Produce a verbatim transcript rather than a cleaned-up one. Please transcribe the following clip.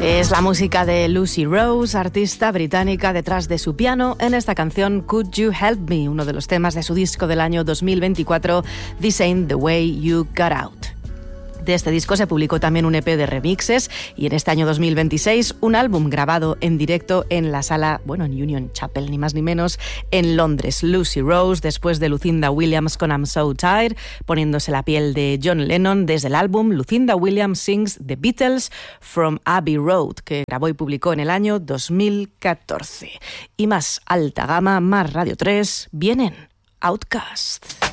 Es la música de Lucy Rose, artista británica detrás de su piano, en esta canción Could You Help Me, uno de los temas de su disco del año dos mil veinticuatro, This Ain't the Way You Got Out. De este disco se publicó también un E P de remixes y en este año dos mil veintiséis un álbum grabado en directo en la sala, bueno, en Union Chapel, ni más ni menos, en Londres. Lucy Rose, después de Lucinda Williams con I'm So Tired, poniéndose la piel de John Lennon desde el álbum Lucinda Williams Sings The Beatles from Abbey Road, que grabó y publicó en el año dos mil catorce. Y más alta gama, más Radio tres, vienen Outkast.